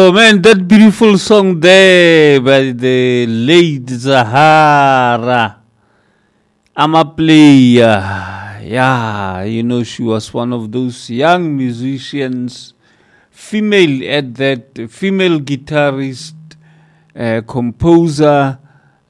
Oh man, that beautiful song there by the late Zahara. I'm a player. Yeah, you know, she was one of those young musicians, female at that, female guitarist, composer,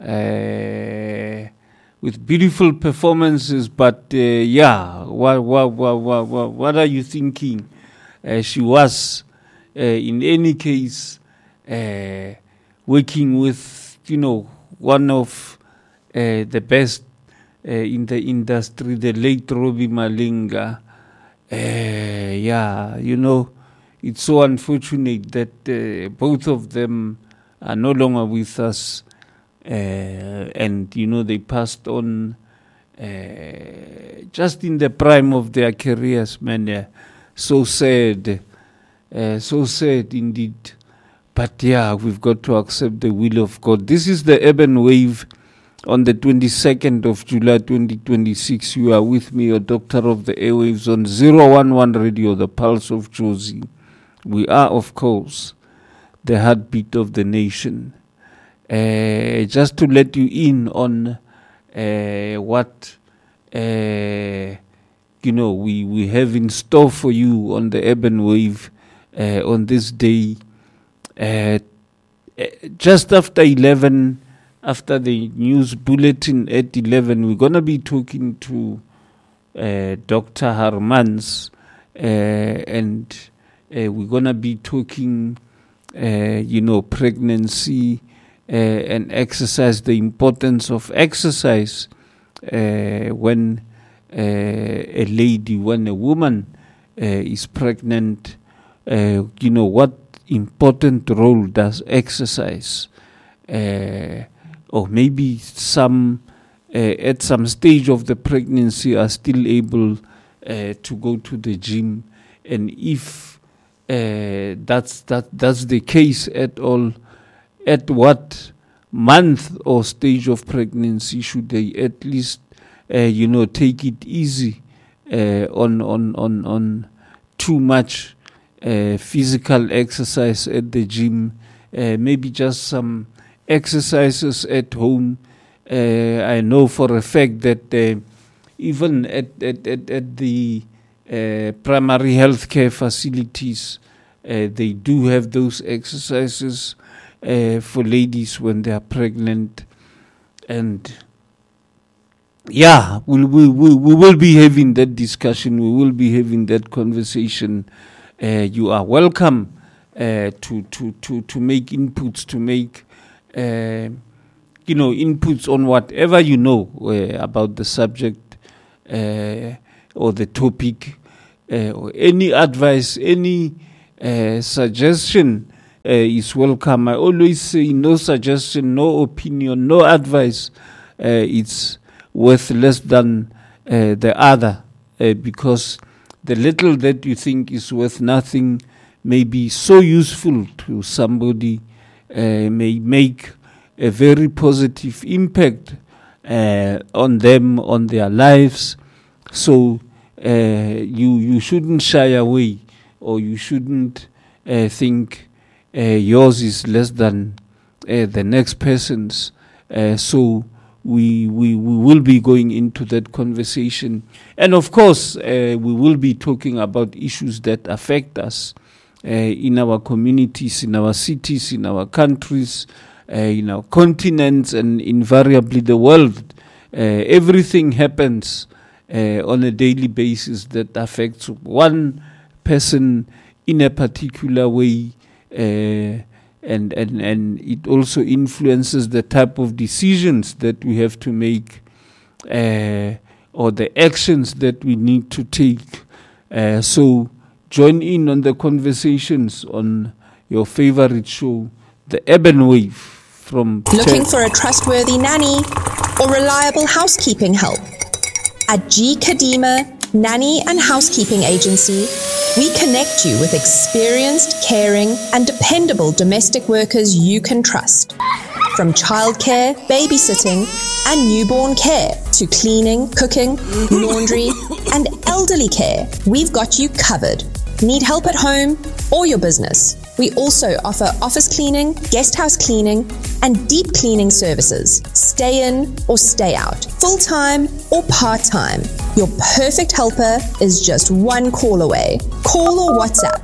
with beautiful performances. But yeah, what are you thinking? She was, in any case, working with, you know, one of the best in the industry, the late Robbie Malinga. Yeah, you know, it's so unfortunate that both of them are no longer with us. And, you know, they passed on just in the prime of their careers, man. So sad. So sad indeed. But yeah, we've got to accept the will of God. This is the Urban Wave on the 22nd of July 2026. You are with me, your doctor of the airwaves, on 011 Radio, the pulse of Jozi. We are, of course, the heartbeat of the nation. Just to let you in on what you know we have in store for you on the Urban Wave on this day. Just after 11, after the news bulletin at 11, we're going to be talking to Dr. Harmans, and we're going to be talking, you know, pregnancy and exercise, the importance of exercise when a lady, when a woman is pregnant. You know, what important role does exercise, or maybe some at some stage of the pregnancy are still able to go to the gym, and if that's the case at all, at what month or stage of pregnancy should they at least you know, take it easy on too much physical exercise at the gym, maybe just some exercises at home. I know for a fact that even at the primary healthcare facilities, they do have those exercises for ladies when they are pregnant. And yeah, we will be having that discussion. We will be having that conversation. You are welcome to make inputs, to make you know, inputs on whatever you know about the subject or the topic, or any advice, any suggestion is welcome. I always say, no suggestion, no opinion, no advice. It's worth less than the other, because the little that you think is worth nothing may be so useful to somebody, may make a very positive impact on them, on their lives. So you shouldn't shy away, or you shouldn't think yours is less than the next person's. So we will be going into that conversation. And of course, we will be talking about issues that affect us in our communities, in our cities, in our countries, in our continents, and invariably the world. Everything happens on a daily basis that affects one person in a particular way, and it also influences the type of decisions that we have to make, or the actions that we need to take. So join in on the conversations on your favorite show, The Urban Wave. From Looking for a trustworthy nanny or reliable housekeeping help? At G. Kadima Nanny and Housekeeping Agency, we connect you with experienced, caring, and dependable domestic workers you can trust. From childcare, babysitting, and newborn care to cleaning, cooking, laundry, and elderly care, we've got you covered. Need help at home or your business? We also offer office cleaning, guest house cleaning, and deep cleaning services. Stay in or stay out, full-time or part-time. Your perfect helper is just one call away. Call or WhatsApp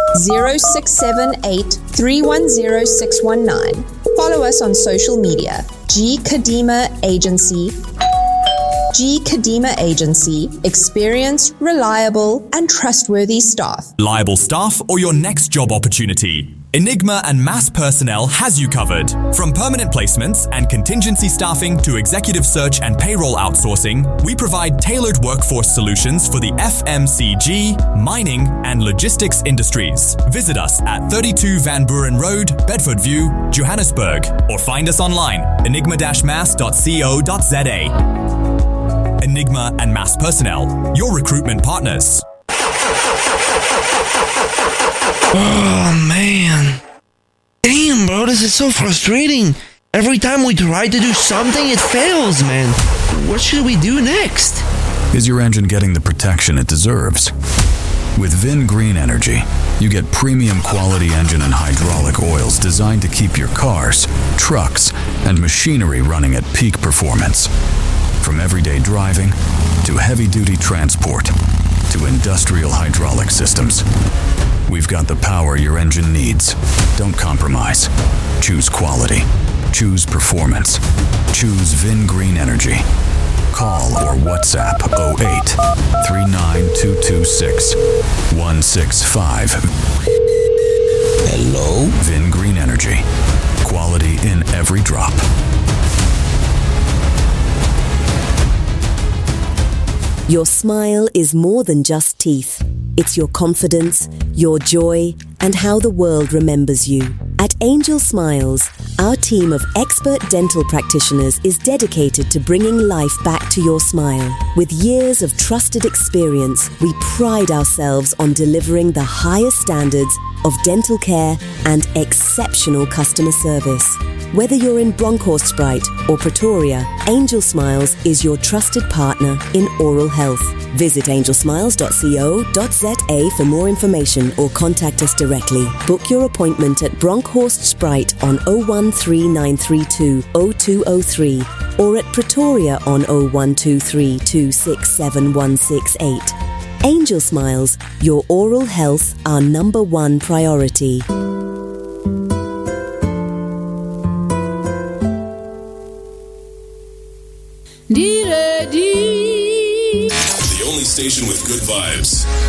0678 310 619. Follow us on social media. G. Kadima Agency. G. Kadima Agency. Experienced, reliable, and trustworthy staff. Liable staff or your next job opportunity. Enigma and Mass Personnel has you covered. From permanent placements and contingency staffing to executive search and payroll outsourcing, we provide tailored workforce solutions for the FMCG, mining, and logistics industries. Visit us at 32 Van Buren Road, Bedford View, Johannesburg, or find us online, enigma-mass.co.za. Enigma and Mass Personnel, your recruitment partners. Oh, man. Damn, bro, this is so frustrating. Every time we try to do something, it fails, man. What should we do next? Is your engine getting the protection it deserves? With Vin Green Energy, you get premium quality engine and hydraulic oils designed to keep your cars, trucks, and machinery running at peak performance. From everyday driving to heavy-duty transport to industrial hydraulic systems. We've got the power your engine needs. Don't compromise. Choose quality. Choose performance. Choose Vin Green Energy. Call or WhatsApp 08 39226 165. Hello? Vin Green Energy. Quality in every drop. Your smile is more than just teeth. It's your confidence, your joy, and how the world remembers you. At Angel Smiles, our team of expert dental practitioners is dedicated to bringing life back to your smile. With years of trusted experience, we pride ourselves on delivering the highest standards of dental care and exceptional customer service. Whether you're in Bronkhorstspruit or Pretoria, Angel Smiles is your trusted partner in oral health. Visit angelsmiles.co.za for more information or contact us directly. Book your appointment at Bronkhorstspruit on 013932 0203 or at Pretoria on 0123 267 168. Angel Smiles, your oral health, our number one priority. The only station with good vibes.